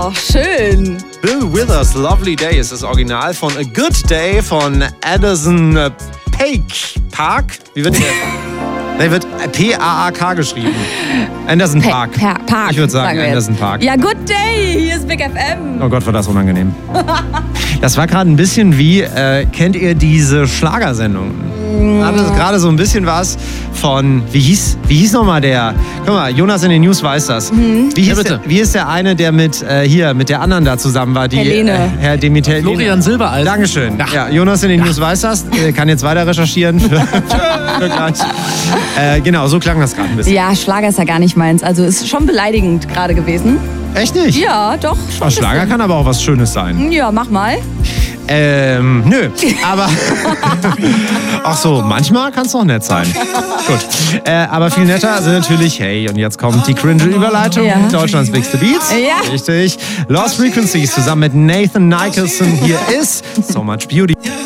Oh, schön. Bill Withers, Lovely Day ist das Original von A Good Day von Anderson Park. Wie wird der? Der wird P-A-A-K geschrieben. Anderson Park. Park. Ich würde sagen Anderson Park. Ja, Good Day. Hier ist Big FM. Oh Gott, war das unangenehm. Das war gerade ein bisschen wie, kennt ihr diese Schlagersendung? Hatte gerade so ein bisschen was von, wie hieß nochmal der? Guck mal, Jonas in den News weiß das. Wie ist der eine, der mit der anderen da zusammen war? Die, Helene. Herr Demeter. Florian Silbereisen. Dankeschön. Ja, Jonas in den News weiß das. Kann jetzt weiter recherchieren. Für gleich. Genau, so klang das gerade ein bisschen. Ja, Schlager ist ja gar nicht meins. Also ist schon beleidigend gerade gewesen. Echt nicht? Ja, doch. Schon Schlager kann aber auch was Schönes sein. Ja, mach mal. Nö, aber ach so, manchmal kann es doch nett sein. Gut, aber viel netter sind natürlich, hey, und jetzt kommt die cringe-Überleitung, Deutschlands Bigste Beats. Ja. Richtig. Lost Frequencies zusammen mit Nathan Nicholson. Hier ist So Much Beauty.